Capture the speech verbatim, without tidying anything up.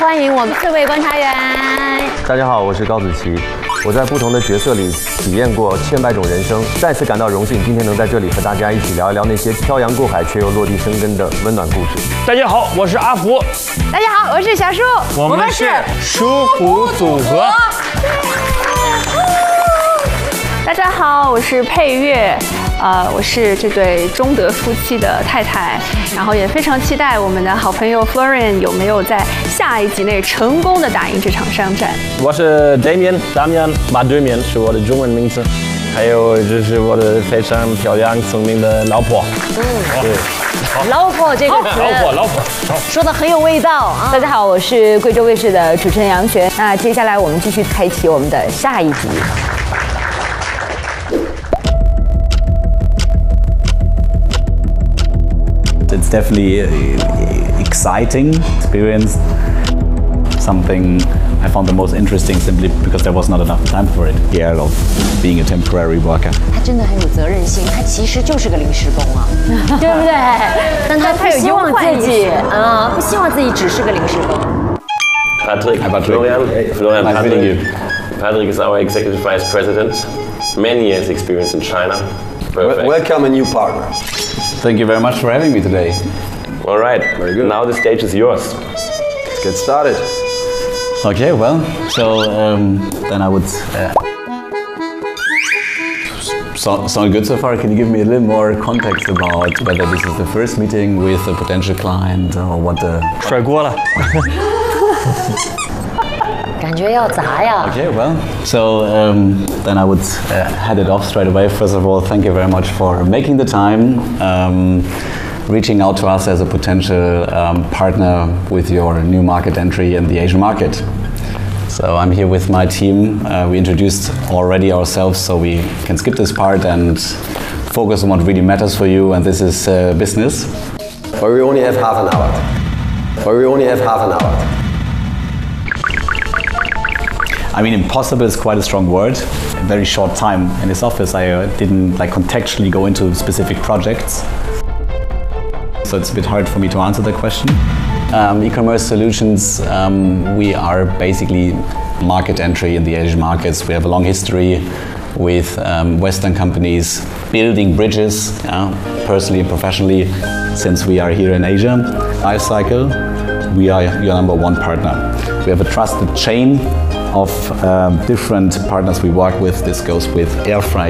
欢迎我们四位观察员。 大家好，我是高子琪。我在不同的角色里体验过千百种人生，再次感到荣幸，今天能在这里和大家一起聊一聊那些漂洋过海却又落地生根的温暖故事。 大家好，我是阿福。 大家好，我是小树。 我们是舒服组合。 大家好，我是配乐。呃，我是这对中德夫妻的太太，然后也非常期待我们的好朋友 Florian 有没有在下一集内成功的打赢这场商战。 我是 Damian， Damian 马对面是我的中文名字，还有就是我的非常漂亮聪明的老婆。 嗯，对，老婆这个词， 老婆老婆说的很有味道啊。 大家好，我是贵州卫视的主持人杨璇。那接下来我们继续开启我们的下一集。 It's definitely an exciting experience, something I found the most interesting simply because there was not enough time for it here of being a temporary worker. 他真的很有责任心，他其实就是个临时工啊，对不对？但他不希望自己啊，不希望自己只是个临时工。 Patrick, Hi, Patrick. Florian, Florian Nice Patrick. meeting you. Patrick is our executive vice president. Many years experience in China. Perfect. Welcome a new partner. Thank you very much for having me today. All right. Very good. Now the stage is yours. Let's get started. Okay, well, so um, then I would. Uh, so, sound good so far? Can you give me a little more context about whether this is the first meeting with a potential client or what the? 甩锅了。 感觉要砸呀。 Okay, well, so um, then I would uh, head it off straight away. First of all, thank you very much for making the time, um, reaching out to us as a potential um, partner with your new market entry in the Asian market. So I'm here with my team. Uh, we introduced already ourselves, so we can skip this part and focus on what really matters for you, and this is uh, business. Or we only have half an hour. Or we only have half an hour. I mean, impossible is quite a strong word. A very short time in this office, I uh, didn't like contextually go into specific projects. So it's a bit hard for me to answer that question. Um, e-commerce solutions, um, we are basically market entry in the Asian markets. We have a long history with um, Western companies building bridges, uh, personally and professionally, since we are here in Asia. Life cycle, we are your number one partner. We have a trusted chain of um, different partners we work with. This goes with air freight,